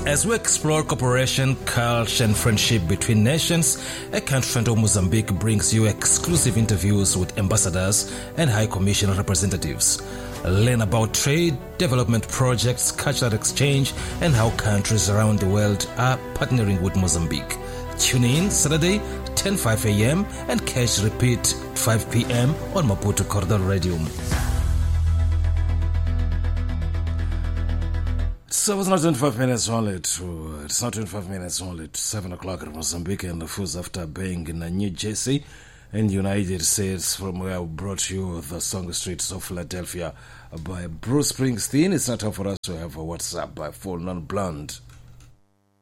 As we explore cooperation, culture, and friendship between nations, A Country Friend of Mozambique brings you exclusive interviews with ambassadors and High Commission representatives. Learn about trade, development projects, cultural exchange, and how countries around the world are partnering with Mozambique. Tune in Saturday, 10:05 a.m. and catch repeat 5 p.m. on Maputo Corridor Radio. So it's not 25 minutes only to 7 o'clock in Mozambique, and the foods after being in New Jersey and United States, from where I brought you the song Streets of Philadelphia by Bruce Springsteen. It's not time for us to have a WhatsApp by Full Non Blonde.